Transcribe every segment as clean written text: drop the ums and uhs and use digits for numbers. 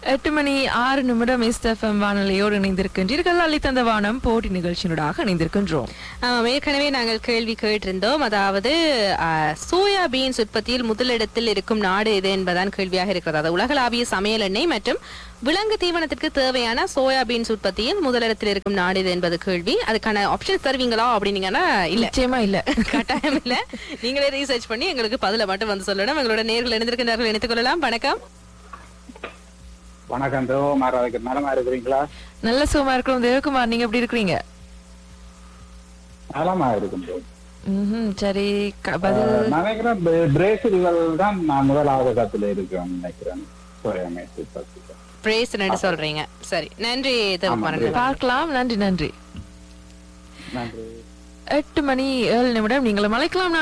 8:06 SFM வானொலியோடு இணைந்திருக்கின்றீர்கள். அளித்தந்த வானம் போட்டி நிகழ்ச்சியினூடாக இணைந்திருக்கின்றோம். ஏற்கனவே நாங்கள் கேள்வி கேட்டிருந்தோம். அதாவது சோயா பீன்ஸ் உற்பத்தியில் முதலிடத்தில் இருக்கும் நாடு எது என்பதான் கேள்வியாக இருக்கிறது. அது உலகளாவிய சமையல் எண்ணெய் மற்றும் விலங்கு தீவனத்திற்கு தேவையான சோயா பீன்ஸ் உற்பத்தியில் முதலிடத்தில் இருக்கும் நாடு இது என்பது கேள்வி. அதுக்கான ஆப்ஷன்ஸ் தருவீங்களா அப்படின்னீங்கன்னா இல்ல, நிச்சயமா இல்ல, கட்டாயம் இல்ல. நீங்களே ரீசர்ச் பண்ணி எங்களுக்கு பதில மட்டும் வந்து சொல்லணும். எங்களோட நேர்கள் இணைந்திருக்கிறார்கள், இணைத்துக் கொள்ளலாம். வணக்கம். வணக்கம் தேவகுமார், அதுக்கு நலமா இருக்கிறீங்களா? நல்ல சுகமா இருக்கிறோம் தேவகுமார், நீங்க எப்படி இருக்கிறீங்க? நலமா இருக்கும். சரி, நினைக்கிறேன் பிரேசில்கள் தான் நான் முதலாவது இடத்துல இருக்கேன் நினைக்கிறேன். பிரேசில் சொல்றீங்க. சரி, நன்றி தேவகுமார். பார்க்கலாம். நன்றி நன்றி. நன்றி. 8:07 நீங்கள் அழைக்கலாம்.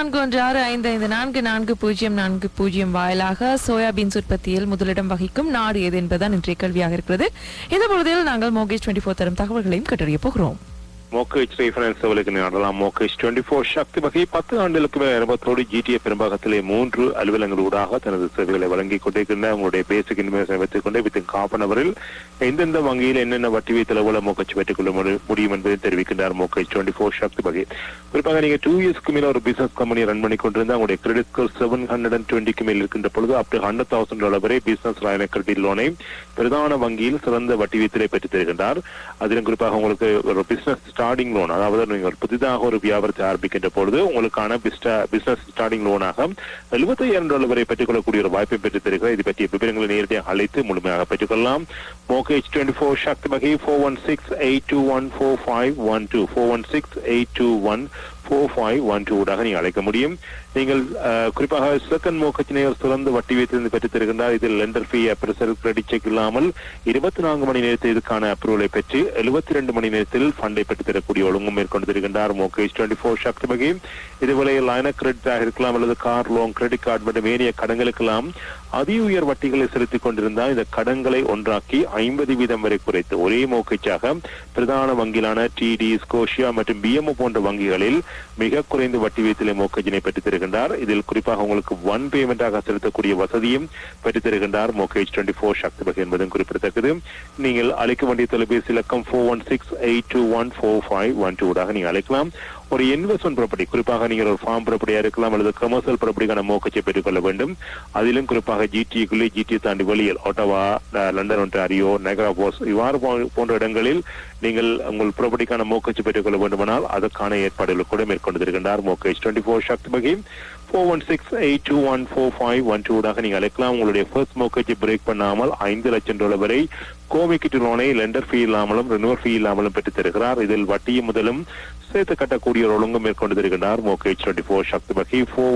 4165544040 வாயிலாக சோயாபீன்ஸ் உற்பத்தியில் முதலிடம் வகிக்கும் நாடு எது என்பதுதான் இன்றைய கேள்வியாக இருக்கிறது. இந்த பொழுதில் நாங்கள் மோகேஜ் 24 தரும் தகவல்களையும் கட்டறிய போகிறோம். மோகேஜ் ரீஃபைனான்ஸ் சேவைகளுக்கு நாடலாம். மோகேஜ் 24 சக்தி வகை 10 ஆண்டுகளுக்கு மேல் அனுபவத்தோடு GTA பெரும்பாகத்திலே 3 அலுவலங்களூடாக தனது சேவைகளை வழங்கிக் கொண்டிருக்கின்ற உங்களுடைய பேசிக் இன்வெஸ்ட்மெண்ட் வைத்துக் கொண்டு வித்தின் காப்பனவரில் எந்தெந்த வங்கியில் என்னென்ன வட்டி வைத்தல போல மோகேஜ் பெற்றுக் கொள்ள முடியும் என்பதை தெரிவிக்கின்றார் மோகேஜ் 24 சக்தி வகை. குறிப்பாக நீங்க 2 இயர்ஸ்க்கு மேல ஒரு பிசினஸ் கம்பெனி ரன் பண்ணி கொண்டிருந்தா உங்களுடைய கிரெடிட் ஸ்கோர் 720க்கு மேல் இருக்கின்ற பொழுது அப் டு $100,000 வரை பிசினஸ் லைன் கிரெடிட் லோனை பிரதான வங்கியில் சிறந்த வட்டி வீதத்திலே பெற்றுத் தருகின்றார். அதிலும் குறிப்பாக உங்களுக்கு ஒரு பிசினஸ் ஸ்டார்டிங் லோன், அதாவது நீங்கள் புதிதாக ஒரு வியாபாரத்தை ஆரம்பிக்கின்ற பொழுது உங்களுக்கான பிசினஸ் ஸ்டார்டிங் லோனாக $75,000 வரை பெற்றுக்கொள்ளக்கூடிய ஒரு வாய்ப்பை பெற்றுத் தருகிறார். இது பற்றிய விவரங்களை நேரடியாக அழைத்து முழுமையாக பெற்றுக்கொள்ளலாம். மோகேஜ் 24 சக்தி வகை 416-821-4512 416-821-4512 ஊடாக நீங்கள் அழைக்க முடியும். நீங்கள் குறிப்பாக செகண்ட் மோகேஜினை ஒரு சிறந்த வட்டி வீதத்திலிருந்து பெற்றுத் தருகின்றார். இதில் லெண்டர் ஃபீ, அப்ரசல், கிரெடிட் செக் இல்லாமல் 24 மணி நேரத்தில் இதுக்கான அப்ரூவலை பெற்று 72 மணி நேரத்தில் ஃபண்டை பெற்றுத் தரக்கூடிய ஒழுங்கும் மேற்கொண்டு தருகின்றார் மோகேஜ் 24 சக்தி வகை. இதுவரை லைன கிரெடிட்டாக இருக்கலாம் அல்லது கார் லோன், கிரெடிட் கார்டு மற்றும் ஏனைய கடன்களுக்கெல்லாம் அதி உயர் வட்டிகளை செலுத்திக் கொண்டிருந்தால் இந்த கடன்களை ஒன்றாக்கி 50% வரை குறைத்து ஒரே மோகேஜாக பிரதான வங்கியிலான TD, ஸ்கோஷியா மற்றும் BMO போன்ற வங்கிகளில் மிக குறைந்த வட்டி வீதத்திலே மோகேஜினை பெற்றுத் தருகின்றார். இதில் குறிப்பாக உங்களுக்கு ஒன் பேமெண்டாக செலுத்தக்கூடிய வசதியும் பெற்றுத் தருகின்றார் மோகேஜ் 24 சக்தி வகை என்பதும் குறிப்பிடத்தக்கது. நீங்கள் அழைக்க வேண்டிய தொலைபேசி இலக்கம் 416-821-4512 ஊடாக நீங்கள் அழைக்கலாம். ஒரு இன்வெஸ்ட்மெண்ட் ப்ராப்பர்ட்டி, குறிப்பாக நீங்கள் ஒரு ஃபார்ம் ப்ராப்பர்ட்டியா இருக்கலாம் அல்லது கமர்ஷியல் ப்ராப்பர்ட்டிக்கான மோகேஜை பெற்றுக்கொள்ள வேண்டும். அதிலும் குறிப்பாக GTA தாண்டி வெளியில் Ottawa, London, Ontario, Niagara falls இவ்வாறு போன்ற இடங்களில் நீங்கள் உங்கள் ப்ராப்பர்ட்டிக்கான மோகேஜை பெற்றுக்கொள்ள வேண்டுமானால் அதற்கான ஏற்பாடுகள் கூட மேற்கொண்டு இருக்கின்றார் மோகேஜ் 24 சக்தி வகை. 416-821-4512 ஊடாக நீங்கள் அழைக்கலாம். உங்களுடைய ஃபர்ஸ்ட் மோகேஜை பிரேக் பண்ணாமல் $5 லட்சம் வரை கோமிக்கிட்டு லோனை லெண்டர் ஃபீ இல்லாமலும் ரினுவல் ஃபீ இல்லாமலும் பெற்றுத் தருகிறார். இதில் வட்டியும் முதலும் சேர்த்து கட்டக்கூடிய ஒரு ஒழுங்கு மேற்கொண்டு தருகின்றார் மோகேஜ் 24 சக்தி வகை.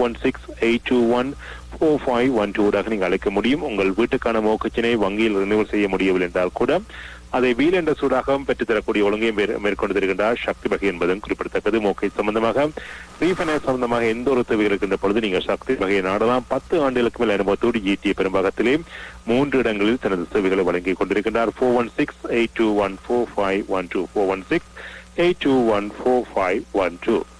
416-821-4512 ஊடாக நீங்கள் அழைக்க முடியும். உங்கள் வீட்டுக்கான மோகேஜினை வங்கியில் ரினுவல் செய்ய முடியவில்லை என்றால் கூட அதை வீல் என்ற சூடாகவும் பெற்றுத்தரக்கூடிய ஒழுங்கை மேற்கொண்டு தருகின்றார் சக்தி வகை என்பதும் குறிப்பிடத்தக்கது. மோகேஜ் சம்பந்தமாக ரீஃபைனான்ஸ் சம்பந்தமாக எந்த ஒரு தேவை இருக்கின்ற பொழுது நீங்கள் சக்தி வகையை நாடலாம். 10 ஆண்டுகளுக்கு மேல் அனுபவத்தோடு GTA பெரும்பாகத்திலே 3 இடங்களில் தனது சேவைகளை வழங்கிக் கொண்டிருக்கின்றார். 416-821-4512 416-821-4512.